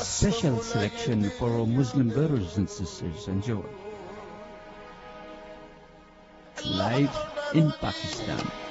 special selection for our Muslim brothers and sisters. Enjoy. Live in Pakistan.